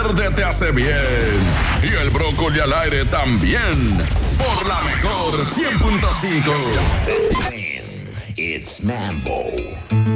verde te hace bien. Y el brócoli al aire también. Por la mejor 100.5. It's Mambo.